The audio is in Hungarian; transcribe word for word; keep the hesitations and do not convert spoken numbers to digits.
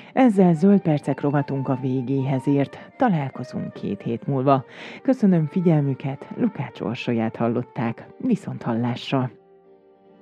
Ezzel zöld percek rovatunk a végéhez ért. Találkozunk két hét múlva. Köszönöm figyelmüket, Lukács Orsolyát hallották. Viszont hallásra!